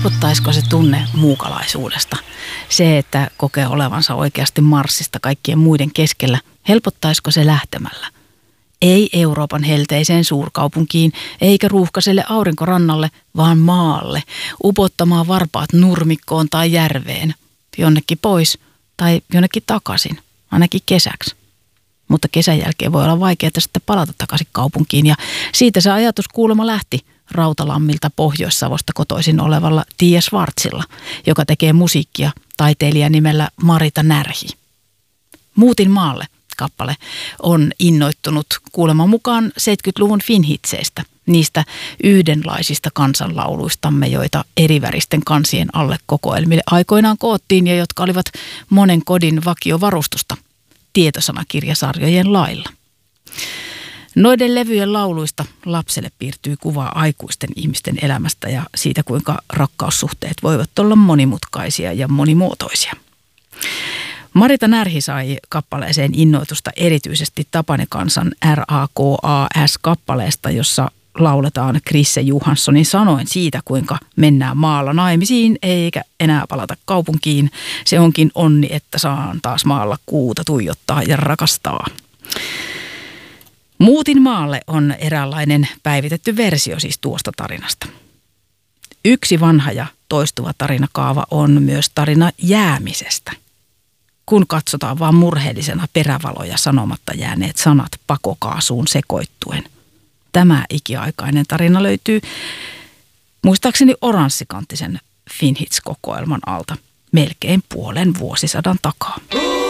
Helpottaisiko se tunne muukalaisuudesta? Se, että kokee olevansa oikeasti Marsista kaikkien muiden keskellä, helpottaisiko se lähtemällä? Ei Euroopan helteiseen suurkaupunkiin, eikä ruuhkaiselle aurinkorannalle, vaan maalle, upottamaan varpaat nurmikkoon tai järveen, jonnekin pois tai jonnekin takaisin, ainakin kesäksi. Mutta kesän jälkeen voi olla vaikeaa sitten palata takaisin kaupunkiin ja siitä se ajatus kuulemma lähti Rautalammilta Pohjois-Savosta kotoisin olevalla Tiia Schwartzilla, joka tekee musiikkia taiteilijan nimellä Marita Närhi. Muutin maalle -kappale on innoittunut kuuleman mukaan 70-luvun finhitseistä, niistä yhdenlaisista kansanlauluistamme, joita eriväristen kansien alle kokoelmille aikoinaan koottiin ja jotka olivat monen kodin vakiovarustusta tietosanakirjasarjojen lailla. Noiden levyjen lauluista lapselle piirtyy kuvaa aikuisten ihmisten elämästä ja siitä, kuinka rakkaussuhteet voivat olla monimutkaisia ja monimuotoisia. Marita Närhi sai kappaleeseen innoitusta erityisesti Tapani-kansan RAKAS-kappaleesta, jossa lauletaan Krisse Johanssonin sanoin siitä, kuinka mennään maalla naimisiin eikä enää palata kaupunkiin. Se onkin onni, että saan taas maalla kuuta tuijottaa ja rakastaa. Muutin maalle on eräänlainen päivitetty versio siis tuosta tarinasta. Yksi vanha ja toistuva tarinakaava on myös tarina jäämisestä. Kun katsotaan vaan murheellisena perävaloja sanomatta jääneet sanat pakokaasuun sekoittuen. Tämä ikiaikainen tarina löytyy muistaakseni oranssikanttisen Finhits-kokoelman alta melkein puolen vuosisadan takaa.